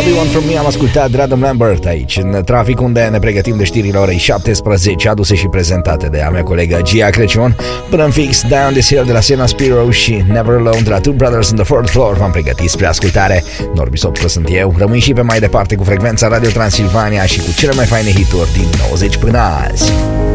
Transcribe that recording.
All You Want From Me am ascultat Random Lambert aici, în trafic, unde ne pregătim de știrile orei 17, aduse și prezentate de a mea colegă Gia Crăciun. Până în fix, Down This Hill de la Sienna Spiro și Never Alone de la Two Brothers on the Fourth Floor v-am pregătit spre ascultare. Norbi Sopcă sunt eu, rămâi și pe mai departe cu frecvența Radio Transilvania și cu cele mai faine hituri din 90 până azi.